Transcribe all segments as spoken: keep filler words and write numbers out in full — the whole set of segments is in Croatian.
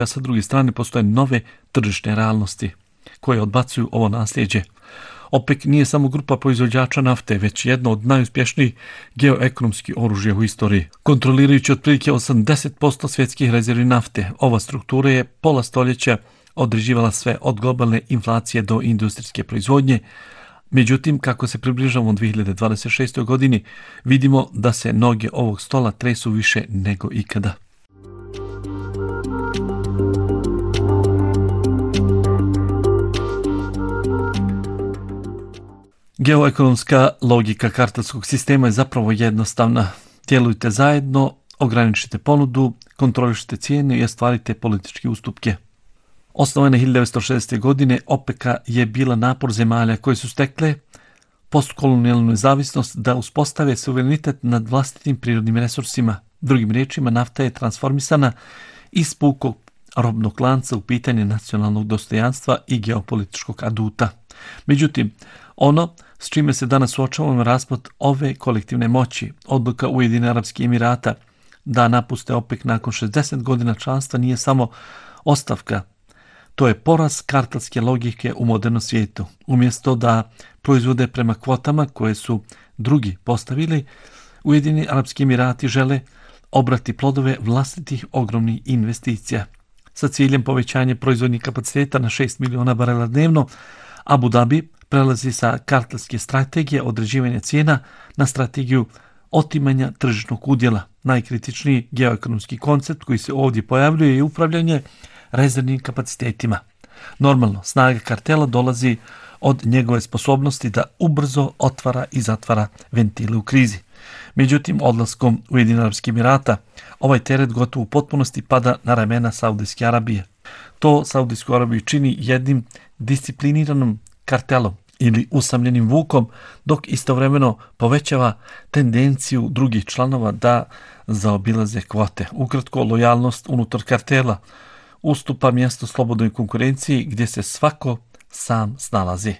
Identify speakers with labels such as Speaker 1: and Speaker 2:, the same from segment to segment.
Speaker 1: a sa druge strane postoje nove tržišne realnosti koje odbacuju ovo nasljeđe. OPEC nije samo grupa proizvođača nafte, već jedno od najuspješnijih geoekonomskih oružja u istoriji. Kontrolirajući otprilike osamdeset posto svjetskih rezervi nafte, ova struktura je pola stoljeća određivala sve od globalne inflacije do industrijske proizvodnje. Međutim, kako se približavamo dvije hiljade dvadeset šestoj. godini, vidimo da se noge ovog stola tresu više nego ikada. Geoekonomska logika kartelskog sistema je zapravo jednostavna. Djelujte zajedno, ograničite ponudu, kontrolišite cijene i ostvarite političke ustupke. Osnovana hiljadu devetsto šezdeset. godine, OPEC-a je bila napor zemalja koje su stekle postkolonijalnu nezavisnost da uspostave suverenitet nad vlastitim prirodnim resursima. Drugim riječima, nafta je transformisana iz pukog robnog lanca u pitanje nacionalnog dostojanstva i geopolitičkog aduta. Međutim, ono s čime se danas suočavamo raspad ove kolektivne moći, odluka Ujedinjenih Arapskih Emirata da napuste OPEC nakon šezdeset godina članstva nije samo ostavka. To je poraz kartelske logike u modernom svijetu. Umjesto da proizvode prema kvotama koje su drugi postavili, Ujedinjeni Arapski Emirati žele obrati plodove vlastitih ogromnih investicija. Sa ciljem povećanja proizvodnih kapaciteta na šest miliona barela dnevno, Abu Dhabi prelazi sa kartelske strategije određivanja cijena na strategiju otimanja tržišnog udjela. Najkritičniji geoekonomski koncept koji se ovdje pojavljuje je upravljanje rezervnim kapacitetima. Normalno, snaga kartela dolazi od njegove sposobnosti da ubrzo otvara i zatvara ventile u krizi. Međutim, odlaskom Ujedinjenih Arapskih Emirata ovaj teret gotovo u potpunosti pada na ramena Saudijske Arabije. To Saudijsku Arabiju čini jednim discipliniranom kartelom ili usamljenim vukom, dok istovremeno povećava tendenciju drugih članova da zaobilaze kvote. Ukratko, lojalnost unutar kartela ustupa mjesto slobodnoj konkurenciji gdje se svako sam snalazi.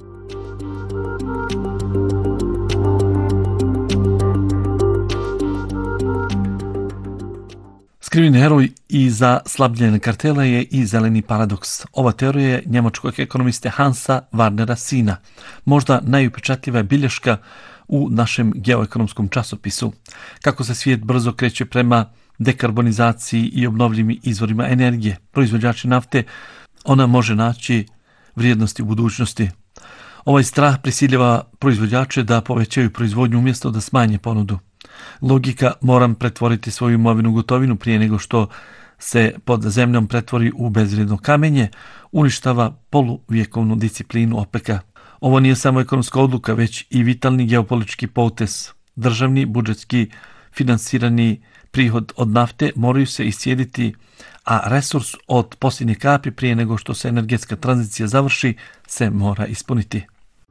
Speaker 1: Skriveni heroj iza slabljenja kartela je i zeleni paradoks. Ova teorija je njemačkog ekonomiste Hansa Warnera Sina, možda najupečatljiva bilješka u našem geoekonomskom časopisu. Kako se svijet brzo kreće prema dekarbonizaciji i obnovljivim izvorima energije, proizvođači nafte, ona može naći vrijednosti u budućnosti. Ovaj strah prisiljava proizvođače da povećaju proizvodnju umjesto da smanje ponudu. Logika moram pretvoriti svoju imovinu u gotovinu prije nego što se pod zemljom pretvori u bezvrijedno kamenje, uništava poluvjekovnu disciplinu OPEC-a. Ovo nije samo ekonomska odluka, već i vitalni geopolitički potez. Državni, budžetski, finansirani prihod od nafte moraju se iscijediti, a resurs od posljednje kapi prije nego što se energetska tranzicija završi se mora ispuniti.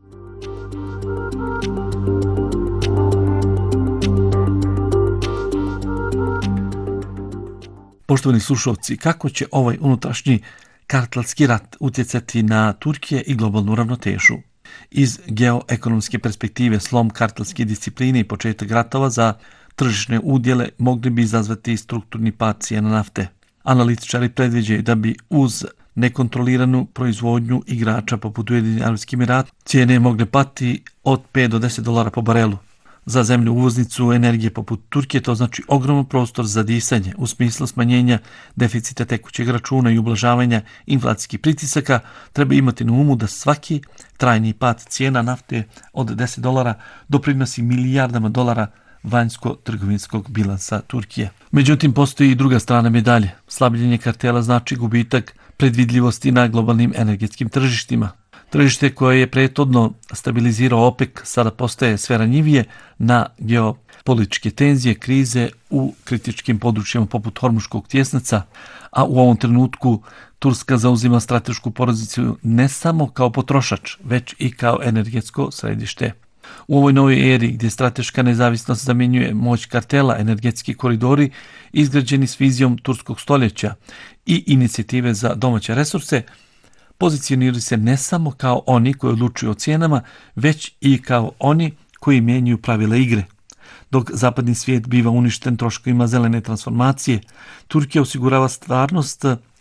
Speaker 1: Poštovani slušalci, kako će ovaj unutrašnji kartelski rat utjecati na Turkije i globalnu ravnotežu? Iz geoekonomske perspektive slom kartelske discipline i početak ratova za tržišne udjele mogli bi izazvati strukturni pad cijena nafte. Analitičari predviđaju da bi uz nekontroliranu proizvodnju igrača poput Ujedinjenih Arapskih Emirata cijene mogle pati od pet do deset dolara po barelu. Za zemlju uvoznicu energije poput Turkije to znači ogroman prostor za disanje u smislu smanjenja deficita tekućeg računa i ublažavanja inflacijskih pritisaka. Treba imati na umu da svaki trajni pad cijena nafte od deset dolara doprinosi milijardama dolara vanjsko-trgovinskog bilansa Turkije. Međutim, postoji i druga strana medalje. Slabljenje kartela znači gubitak predvidljivosti na globalnim energetskim tržištima. Tržište koje je prethodno stabilizirao OPEC sada postaje sve ranjivije na geopolitičke tenzije, krize u kritičkim područjima poput Hormuškog tjesnaca, a u ovom trenutku Turska zauzima stratešku poziciju ne samo kao potrošač, već i kao energetsko središte. U ovoj novoj eri gdje strateška nezavisnost zamjenjuje moć kartela, energetski koridori izgrađeni s vizijom turskog stoljeća i inicijative za domaće resurse pozicioniraju se ne samo kao oni koji odlučuju o cijenama, već i kao oni koji mijenjaju pravila igre. Dok zapadni svijet biva uništen troškovima zelene transformacije, Turkija osigurava stvarnost